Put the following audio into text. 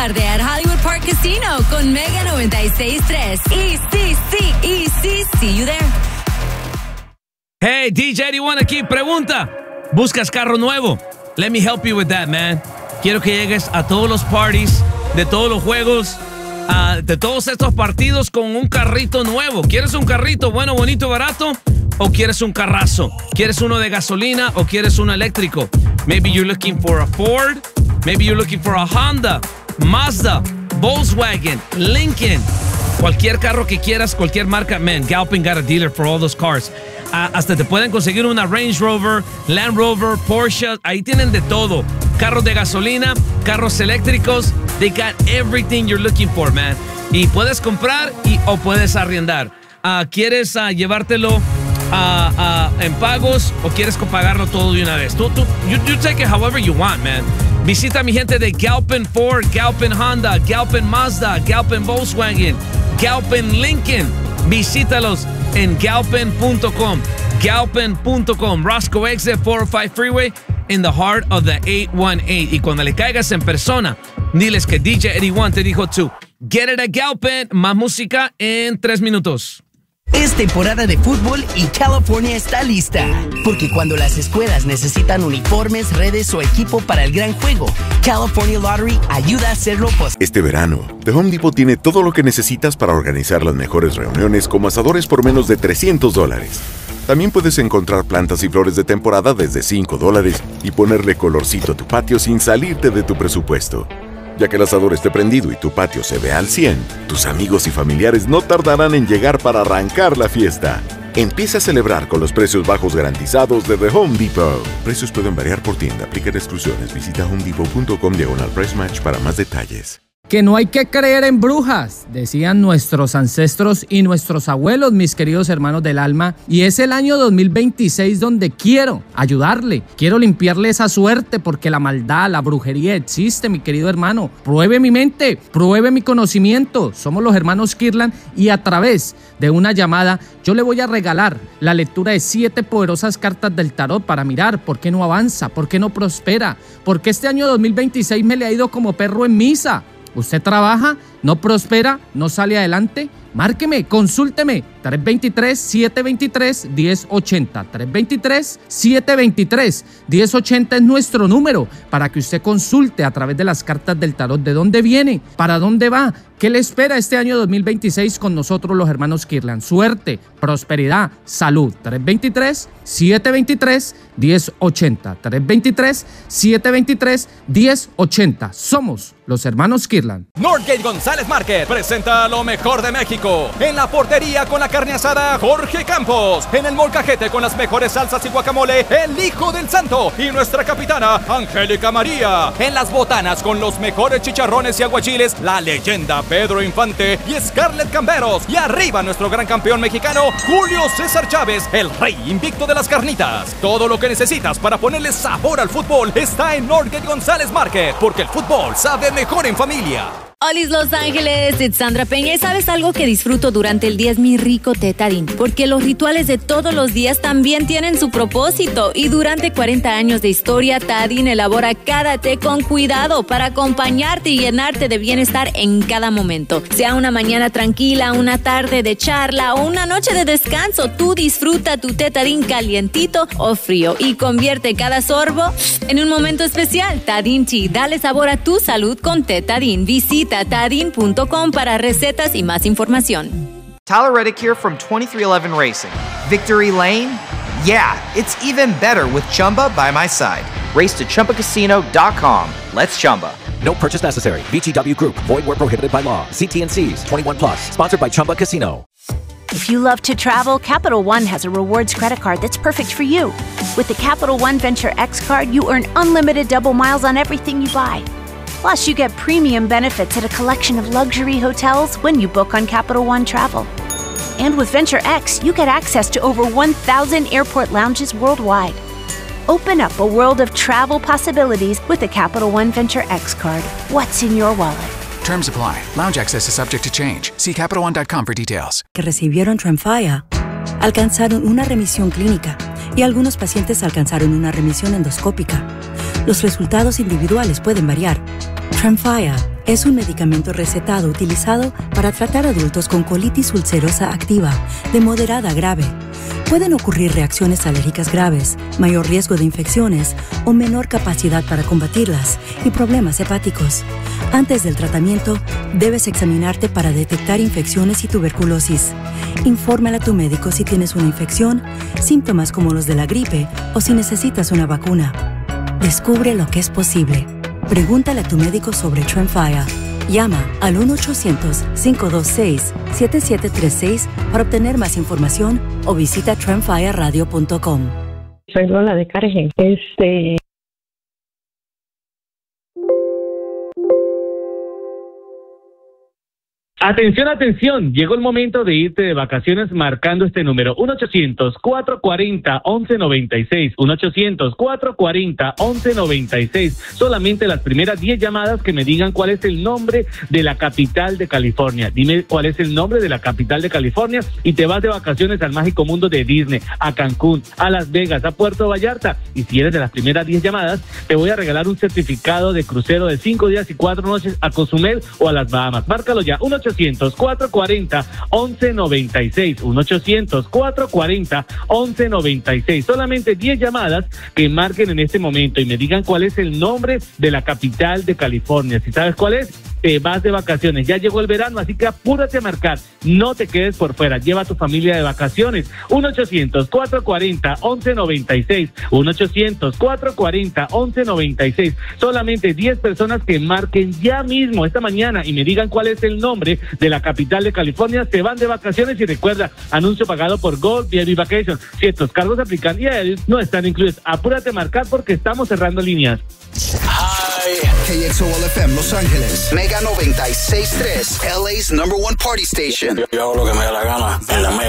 tarde at Hollywood Park Casino con Mega 96.3. Y sí, see you there. Hey, DJ 81 aquí, pregunta. ¿Buscas carro nuevo? Let me help you with that, man. Quiero que llegues a todos los parties, de todos los juegos, de todos estos partidos con un carrito nuevo. ¿Quieres un carrito bueno, bonito, barato? ¿O quieres un carrazo? ¿Quieres uno de gasolina o quieres uno eléctrico? Maybe you're looking for a Ford. Maybe you're looking for a Honda, Mazda, Volkswagen, Lincoln. Cualquier carro que quieras, cualquier marca. Man, Galpin got a dealer for all those cars. Hasta te pueden conseguir una Range Rover, Land Rover, Porsche. Ahí tienen de todo. Carros de gasolina, carros eléctricos. They got everything you're looking for, man. Y puedes comprar o puedes arrendar. ¿Quieres llevártelo en pagos o quieres pagarlo todo de una vez? You take it however you want, man. Visita a mi gente de Galpin Ford, Galpin Honda, Galpin Mazda, Galpin Volkswagen, Galpin Lincoln. Visítalos en galpin.com. Galpin.com. Roscoe Exit 405 Freeway in the heart of the 818. Y cuando le caigas en persona, diles que DJ 81 te dijo tú. Get it at Galpin. Más música en 3 minutos. Es temporada de fútbol y California está lista. Porque cuando las escuelas necesitan uniformes, redes o equipo para el gran juego, California Lottery ayuda a hacerlo posible. Este verano, The Home Depot tiene todo lo que necesitas para organizar las mejores reuniones como asadores por menos de $300. También puedes encontrar plantas y flores de temporada desde $5 y ponerle colorcito a tu patio sin salirte de tu presupuesto. Ya que el asador esté prendido y tu patio se ve al 100, tus amigos y familiares no tardarán en llegar para arrancar la fiesta. Empieza a celebrar con los precios bajos garantizados de The Home Depot. Precios pueden variar por tienda, aplican exclusiones. Visita homedepot.com/price match para más detalles. Que no hay que creer en brujas, decían nuestros ancestros y nuestros abuelos, mis queridos hermanos del alma. Y es el año 2026 donde quiero ayudarle, quiero limpiarle esa suerte porque la maldad, la brujería existe, mi querido hermano. Pruebe mi mente, pruebe mi conocimiento. Somos los hermanos Kirlan y a través de una llamada yo le voy a regalar la lectura de 7 poderosas cartas del tarot para mirar por qué no avanza, por qué no prospera, porque este año 2026 me le ha ido como perro en misa. ¿Usted trabaja, no prospera, no sale adelante? Márqueme, consúlteme, 323-723-1080. 323-723-1080 es nuestro número para que usted consulte a través de las cartas del tarot de dónde viene, para dónde va, qué le espera este año 2026 con nosotros los hermanos Kirlan. Suerte, prosperidad, salud. 323-723-1080. 323-723-1080. Somos los hermanos Kirlan. Northgate González Market presenta lo mejor de México. En la portería con la carne asada Jorge Campos. En el molcajete con las mejores salsas y guacamole el Hijo del Santo y nuestra capitana Angélica María. En las botanas con los mejores chicharrones y aguachiles la leyenda Pedro Infante y Scarlett Camberos. Y arriba nuestro gran campeón mexicano Julio César Chávez, el rey invicto de las carnitas. Todo lo que necesitas para ponerle sabor al fútbol está en Northgate González Market, porque el fútbol sabe mejor en familia. Olis Los Ángeles, it's Sandra Peña. ¿Y sabes algo que disfruto durante el día? Es mi rico té Tarín, porque los rituales de todos los días también tienen su propósito. Y durante 40 años de historia, Tarín elabora cada té con cuidado para acompañarte y llenarte de bienestar en cada momento. Sea una mañana tranquila, una tarde de charla o una noche de descanso, tú disfruta tu té Tarín calientito o frío y convierte cada sorbo en un momento especial. Tarín Tea, dale sabor a tu salud con té Tarín. Visita Tarín.com para recetas y más información. Tyler Reddick here from 2311 Racing. Victory Lane? Yeah, it's even better with Chumba by my side. Race to ChumbaCasino.com. Let's Chumba. No purchase necessary. VGW Group. Void where prohibited by law. See T&Cs. 21 plus. Sponsored by Chumba Casino. If you love to travel, Capital One has a rewards credit card that's perfect for you. With the Capital One Venture X card, you earn unlimited double miles on everything you buy. Plus, you get premium benefits at a collection of luxury hotels when you book on Capital One Travel. And with Venture X, you get access to over 1,000 airport lounges worldwide. Open up a world of travel possibilities with the Capital One Venture X card. What's in your wallet? Terms apply. Lounge access is subject to change. See CapitalOne.com for details. Que recibieron Tremfya alcanzaron una remisión clínica y algunos pacientes alcanzaron una remisión endoscópica. Los resultados individuales pueden variar. Tremfya Es un medicamento recetado utilizado para tratar adultos con colitis ulcerosa activa, de moderada a grave. Pueden ocurrir reacciones alérgicas graves, mayor riesgo de infecciones o menor capacidad para combatirlas y problemas hepáticos. Antes del tratamiento, debes examinarte para detectar infecciones y tuberculosis. Infórmale a tu médico si tienes una infección, síntomas como los de la gripe o si necesitas una vacuna. Descubre lo que es posible. Pregúntale a tu médico sobre Tremfya. Llama al 1-800-526-7736 para obtener más información o visita tremfyaradio.com. Soy Lola de Cargen. Atención, atención, llegó el momento de irte de vacaciones marcando este número, 1-800-440-1196, 1-800-440-1196, solamente las primeras 10 llamadas que me digan cuál es el nombre de la capital de California. Dime cuál es el nombre de la capital de California y te vas de vacaciones al mágico mundo de Disney, a Cancún, a Las Vegas, a Puerto Vallarta, y si eres de las primeras 10 llamadas, te voy a regalar un certificado de crucero de 5 días y 4 noches a Cozumel o a las Bahamas. Márcalo ya, 1-800-440-1196, 1-800-440-1196. Solamente 10 llamadas que marquen en este momento y me digan cuál es el nombre de la capital de California. Si sabes cuál es, te vas de vacaciones. Ya llegó el verano, así que apúrate a marcar. No te quedes por fuera. Lleva a tu familia de vacaciones. 1-800-440-1196, 1-800-440-1196. Solamente 10 personas que marquen ya mismo esta mañana y me digan cuál es el nombre de la capital de California se van de vacaciones. Y recuerda, anuncio pagado por Gold VIP Vacation. Si estos cargos aplican y a él no están incluidos, apúrate a marcar porque estamos cerrando líneas. KXOL FM Los Ángeles, Mega 96.3, LA's #1 party station. Yo hago lo que me da la gana en la Mega.